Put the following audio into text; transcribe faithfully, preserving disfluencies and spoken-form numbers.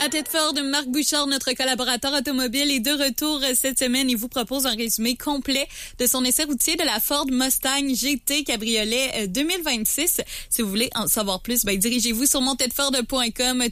À Tedford, Marc Bouchard, notre collaborateur automobile, est de retour cette semaine et vous propose un résumé complet de son essai routier de la Ford Mustang G T Cabriolet deux mille vingt-six. Si vous voulez en savoir plus, ben, dirigez-vous sur mon tedford point com.